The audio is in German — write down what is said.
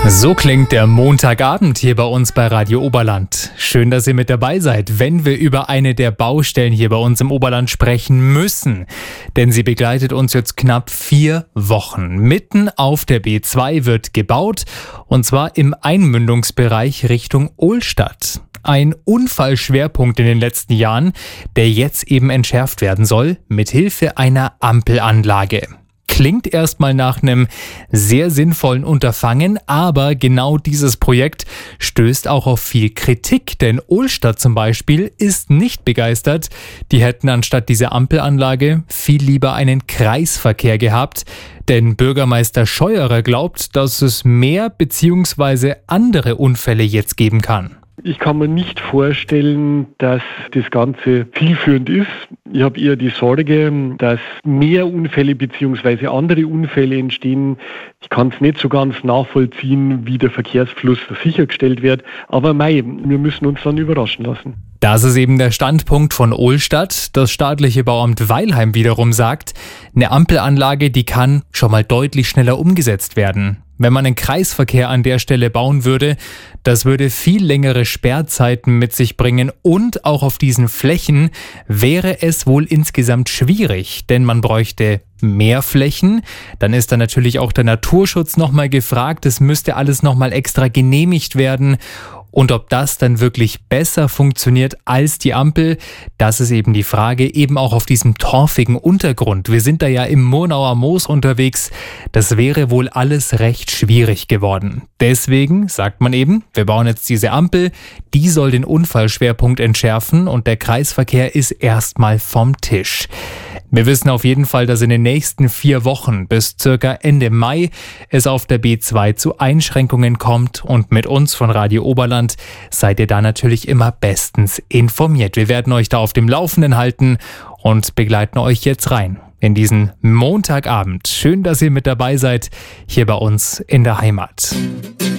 So klingt der Montagabend hier bei uns bei Radio Oberland. Schön, dass ihr mit dabei seid, wenn wir über eine der Baustellen hier bei uns im Oberland sprechen müssen. Denn sie begleitet uns jetzt knapp 4 Wochen. Mitten auf der B2 wird gebaut, und zwar im Einmündungsbereich Richtung Ohlstadt. Ein Unfallschwerpunkt in den letzten Jahren, der jetzt eben entschärft werden soll, mithilfe einer Ampelanlage. Klingt erstmal nach einem sehr sinnvollen Unterfangen, aber genau dieses Projekt stößt auch auf viel Kritik, denn Ohlstadt zum Beispiel ist nicht begeistert. Die hätten anstatt dieser Ampelanlage viel lieber einen Kreisverkehr gehabt, denn Bürgermeister Scheuerer glaubt, dass es mehr bzw. andere Unfälle jetzt geben kann. Ich kann mir nicht vorstellen, dass das Ganze zielführend ist. Ich habe eher die Sorge, dass mehr Unfälle bzw. andere Unfälle entstehen. Ich kann es nicht so ganz nachvollziehen, wie der Verkehrsfluss sichergestellt wird. Aber wir müssen uns dann überraschen lassen. Das ist eben der Standpunkt von Ohlstadt. Das staatliche Bauamt Weilheim wiederum sagt, eine Ampelanlage, die kann schon mal deutlich schneller umgesetzt werden. Wenn man einen Kreisverkehr an der Stelle bauen würde, das würde viel längere Sperrzeiten mit sich bringen, und auch auf diesen Flächen wäre es wohl insgesamt schwierig, denn man bräuchte mehr Flächen. Dann ist da natürlich auch der Naturschutz nochmal gefragt. Es müsste alles nochmal extra genehmigt werden. Und ob das dann wirklich besser funktioniert als die Ampel, das ist eben die Frage, eben auch auf diesem torfigen Untergrund. Wir sind da ja im Murnauer Moos unterwegs. Das wäre wohl alles recht schwierig geworden. Deswegen sagt man eben, wir bauen jetzt diese Ampel, die soll den Unfallschwerpunkt entschärfen, und der Kreisverkehr ist erstmal vom Tisch. Wir wissen auf jeden Fall, dass in den nächsten 4 Wochen bis circa Ende Mai es auf der B2 zu Einschränkungen kommt, und mit uns von Radio Oberland seid ihr da natürlich immer bestens informiert. Wir werden euch da auf dem Laufenden halten und begleiten euch jetzt rein in diesen Montagabend. Schön, dass ihr mit dabei seid, hier bei uns in der Heimat.